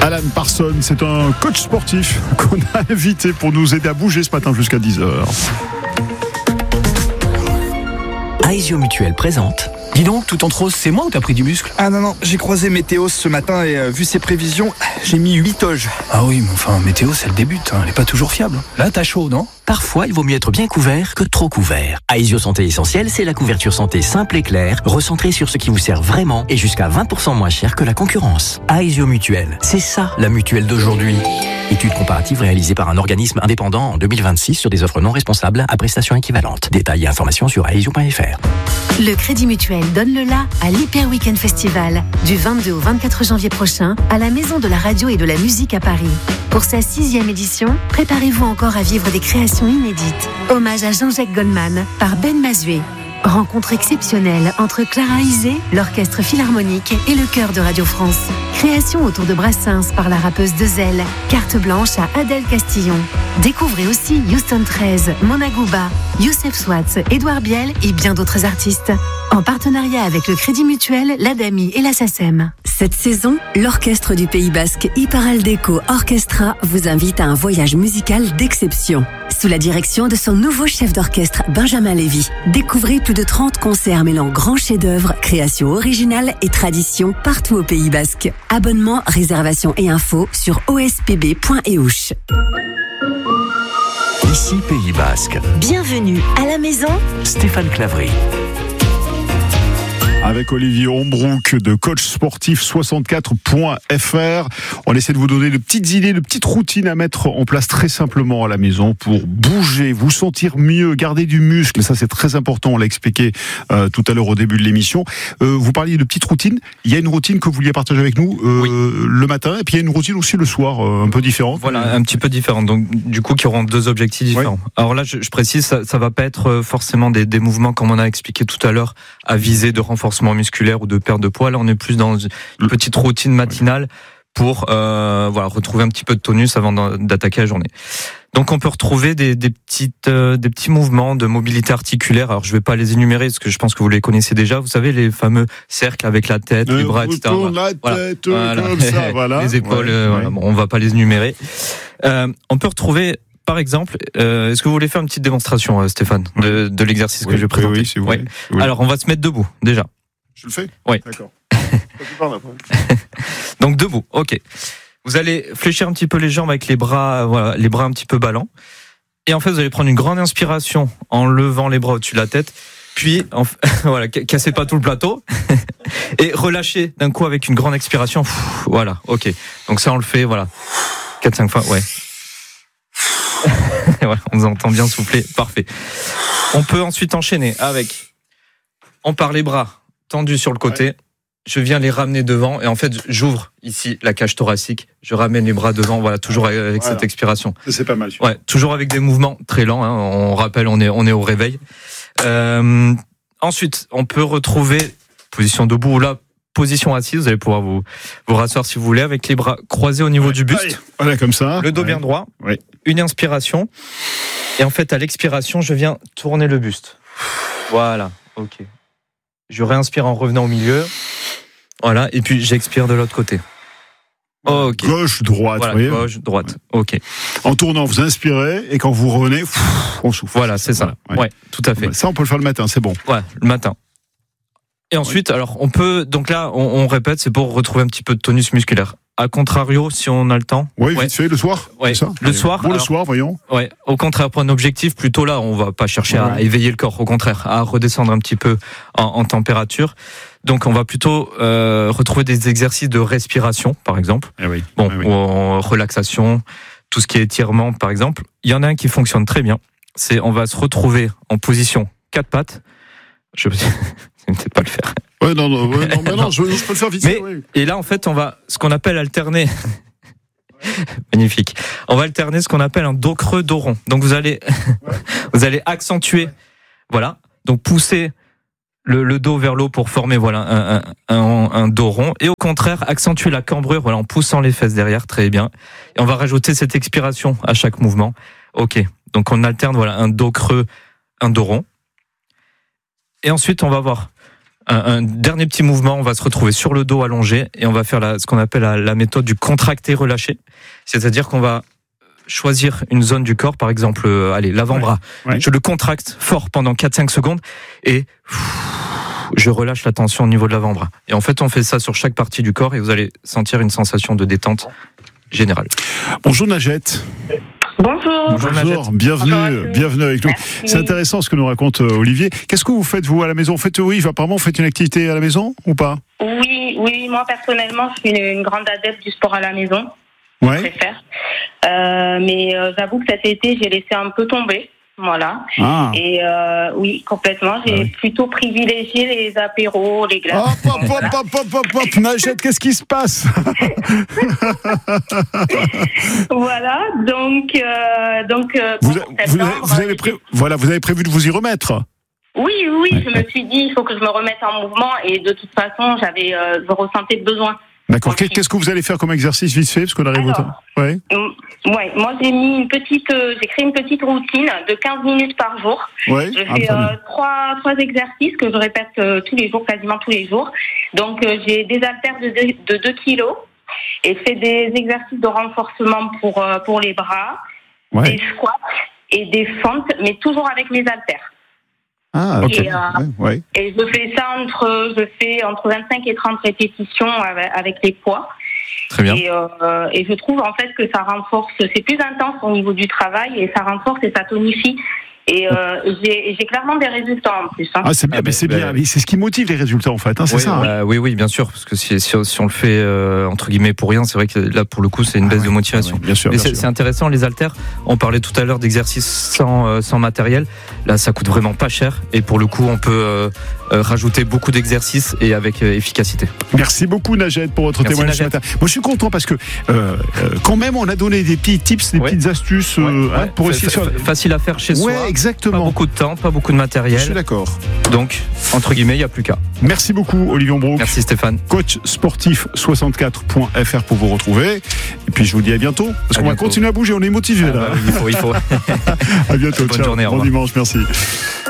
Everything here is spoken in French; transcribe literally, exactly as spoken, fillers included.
Alan Parsons, c'est un coach sportif qu'on a invité pour nous aider à bouger ce matin jusqu'à dix heures. Aesio Mutuel présente. Dis donc, tout en rose, c'est moi ou t'as pris du muscle ? Ah non, non, j'ai croisé Météo ce matin et euh, vu ses prévisions, j'ai mis huit toges. Ah oui, mais enfin, Météo, c'est le début, hein. Elle est pas toujours fiable. Là, t'as chaud, non ? Parfois, il vaut mieux être bien couvert que trop couvert. Aesio Santé Essentielle, c'est la couverture santé simple et claire, recentrée sur ce qui vous sert vraiment et jusqu'à vingt pour cent moins cher que la concurrence. Aesio Mutuel, c'est ça la mutuelle d'aujourd'hui. Étude comparative réalisée par un organisme indépendant en deux mille vingt-six sur des offres non responsables à prestations équivalentes. Détails et informations sur aesio point f r. Le Crédit Mutuel donne le la à l'Hyper Weekend Festival du vingt-deux au vingt-quatre janvier prochain à la Maison de la Radio et de la Musique à Paris. Pour sa sixième édition, préparez-vous encore à vivre des créations inédites. Hommage à Jean-Jacques Goldman par Ben Mazué. Rencontre exceptionnelle entre Clara Isé, l'Orchestre Philharmonique et le Chœur de Radio France. Création autour de Brassens par la rappeuse Dezel. Carte blanche à Adèle Castillon. Découvrez aussi Houston treize, Mona Gouba, Youssef Swatz, Édouard Biel et bien d'autres artistes. En partenariat avec le Crédit Mutuel, l'Adami et la SACEM. Cette saison, l'Orchestre du Pays Basque Iparaldeco Orchestra vous invite à un voyage musical d'exception. Sous la direction de son nouveau chef d'orchestre Benjamin Lévy, découvrez plus de trente concerts mêlant grands chefs-d'œuvre, créations originales et traditions partout au Pays Basque. Abonnement, réservation et infos sur o s p b point e u c h. Ici Pays Basque. Bienvenue à la maison, Stéphane Claverie. Avec Olivier Hombrook de coach sportif soixante-quatre point f r. On essaie de vous donner de petites idées, de petites routines à mettre en place très simplement à la maison pour bouger, vous sentir mieux, garder du muscle. Ça, c'est très important. On l'a expliqué euh, tout à l'heure au début de l'émission. Euh, vous parliez de petites routines. Il y a une routine que vous vouliez partager avec nous euh, oui. le matin, et puis il y a une routine aussi le soir, euh, un peu différente. Voilà, un petit peu différente. Donc, du coup, qui auront deux objectifs différents. Oui. Alors là, je, je précise, ça, ça va pas être forcément des, des mouvements comme on a expliqué tout à l'heure à viser de renforcement musculaire ou de perte de poids. Là, on est plus dans une petite routine matinale pour euh, voilà retrouver un petit peu de tonus avant d'attaquer la journée. Donc, on peut retrouver des, des petites euh, des petits mouvements de mobilité articulaire. Alors, je vais pas les énumérer parce que je pense que vous les connaissez déjà. Vous savez, les fameux cercles avec la tête, euh, les bras, et cetera. La tête, voilà. Comme ça, voilà. Les épaules. Ouais, euh, ouais. Voilà. Bon, on va pas les énumérer. Euh, on peut retrouver. Par exemple, euh, est-ce que vous voulez faire une petite démonstration, euh, Stéphane, de, de l'exercice oui, que je vais présenter ? Oui, si vous voulez. Oui. Oui. Alors, on va se mettre debout, déjà. Je le fais ? Oui. D'accord. Donc, debout, ok. Vous allez fléchir un petit peu les jambes avec les bras, voilà, les bras un petit peu ballants. Et en fait, vous allez prendre une grande inspiration en levant les bras au-dessus de la tête. Puis, en, voilà, cassez pas tout le plateau. Et relâchez d'un coup avec une grande expiration. Voilà, ok. Donc ça, on le fait, voilà. quatre cinq fois, ouais. Voilà, on vous entend bien souffler, parfait. On peut ensuite enchaîner avec, on part les bras tendus sur le côté, ouais. Je viens les ramener devant et en fait j'ouvre ici la cage thoracique, je ramène les bras devant, voilà, toujours avec voilà. Cette expiration. C'est pas mal. Ouais, toujours avec des mouvements très lents, hein, on rappelle, on est, on est au réveil. Euh, ensuite, on peut retrouver position debout ou là, position assise, vous allez pouvoir vous, vous rasseoir si vous voulez, avec les bras croisés au niveau ouais. du buste. Voilà, comme ça. Le dos ouais. bien droit. Ouais. Une inspiration. Et en fait, à l'expiration, je viens tourner le buste. Voilà, ok. Je réinspire en revenant au milieu. Voilà, et puis j'expire de l'autre côté. Ok. Gauche, droite. Voilà, voyez gauche, droite. Ok. En tournant, vous inspirez et quand vous revenez, pff, on souffle. Voilà, c'est ça. Ouais. ouais, tout à fait. Ça, on peut le faire le matin, c'est bon. Ouais, le matin. Et ensuite, oui. alors on peut, donc là, on, on répète, c'est pour retrouver un petit peu de tonus musculaire. A contrario, si on a le temps. Oui, ouais. vite fait, le soir. Ouais. C'est ça le Allez. soir. Bon, alors, le soir, voyons. Ouais. Au contraire, pour un objectif, plutôt là, on va pas chercher ouais. à éveiller le corps. Au contraire, à redescendre un petit peu en, en température. Donc, on va plutôt euh, retrouver des exercices de respiration, par exemple. Eh oui. Bon, eh oui. ou en relaxation, tout ce qui est étirement, par exemple. Il y en a un qui fonctionne très bien. C'est, on va se retrouver en position quatre pattes. Je vais peut-être pas le faire. Ouais, non, non, ouais, non, mais non, non. Je, je peux le faire vite. Mais, oui. Et là, en fait, on va, ce qu'on appelle alterner. Magnifique. On va alterner ce qu'on appelle un dos creux, dos rond. Donc, vous allez, ouais. vous allez accentuer, ouais. voilà. Donc, pousser le, le dos vers l'eau pour former, voilà, un, un, un, un dos rond. Et au contraire, accentuer la cambrure, voilà, en poussant les fesses derrière. Très bien. Et on va rajouter cette expiration à chaque mouvement. Ok. Donc, on alterne, voilà, un dos creux, un dos rond. Et ensuite, on va voir un, un dernier petit mouvement. On va se retrouver sur le dos allongé et on va faire la, ce qu'on appelle la, la méthode du contracté-relâché. C'est-à-dire qu'on va choisir une zone du corps, par exemple, euh, allez, l'avant-bras. Ouais, ouais. Je le contracte fort pendant quatre à cinq secondes et pff, je relâche la tension au niveau de l'avant-bras. Et en fait, on fait ça sur chaque partie du corps et vous allez sentir une sensation de détente générale. Bonjour Najette. Bonjour. Bonjour, Bonjour bienvenue, Bonjour bienvenue avec nous. Merci. C'est intéressant ce que nous raconte euh, Olivier. Qu'est-ce que vous faites vous à la maison? Vous faites, oui, apparemment, vous faites une activité à la maison ou pas? Oui, oui, moi personnellement, je suis une, une grande adepte du sport à la maison. Ouais. Je préfère. Euh, mais euh, j'avoue que cet été, j'ai laissé un peu tomber. Voilà. Ah. Et euh, oui, complètement. J'ai ah oui. plutôt privilégié les apéros, les glaces. Hop, hop, hop, hop, hop, hop, hop, Najette, qu'est-ce qui se passe? Voilà. Donc, euh, donc. Euh, vous, vous, avez, vous avez pré... voilà, vous avez prévu de vous y remettre? Oui, oui. Ouais. Je me suis dit, il faut que je me remette en mouvement. Et de toute façon, j'avais, euh, je ressentais le besoin. D'accord. Donc, qu'est-ce que vous allez faire comme exercice vite fait, parce qu'on arrive alors, au temps. Ouais. Ouais. Moi, j'ai mis une petite, euh, j'ai créé une petite routine de quinze minutes par jour. Ouais. Je fais ah, euh, trois, trois exercices que je répète euh, tous les jours, quasiment tous les jours. Donc, euh, j'ai des haltères de deux, de deux kilos et je fais des exercices de renforcement pour euh, pour les bras, ouais. des squats et des fentes, mais toujours avec mes haltères. Ah, ok. Et, euh, ouais, ouais. et je fais ça entre, je fais entre vingt-cinq et trente répétitions avec, avec les poids. Très bien. Et, euh, et je trouve en fait que ça renforce, c'est plus intense au niveau du travail et ça renforce et ça tonifie. Et euh, j'ai, j'ai clairement des résultats en plus. Hein. Ah c'est bien, ah, mais c'est bien, mais c'est ce qui motive les résultats en fait, hein, c'est oui, ça. Hein. Bah, oui, oui, bien sûr, parce que si, si, si on le fait euh, entre guillemets pour rien, c'est vrai que là pour le coup c'est une baisse ah, ouais, de motivation. Ah, ouais, bien sûr. Mais bien c'est, sûr. c'est intéressant les haltères. On parlait tout à l'heure d'exercices sans euh, sans matériel. Là, ça coûte vraiment pas cher et pour le coup on peut euh, euh, rajouter beaucoup d'exercices et avec euh, efficacité. Merci beaucoup Najette pour votre Merci, témoignage ce matin. Moi je suis content parce que euh, quand même on a donné des petits tips, des ouais. petites astuces euh, ouais, hein, ouais. pour essayer sur... facile à faire chez ouais, soi. Exactement. Pas beaucoup de temps, pas beaucoup de matériel. Je suis d'accord. Donc, entre guillemets, il n'y a plus qu'à. Merci beaucoup, Olivier Hombrouck. Merci Stéphane. Coach sportif soixante-quatre point f r pour vous retrouver. Et puis, je vous dis à bientôt. Parce à qu'on bientôt. va continuer à bouger, on est motivé ah, là. Bah, il faut, il faut. À bientôt. Bonne ciao. journée. Bon dimanche, merci.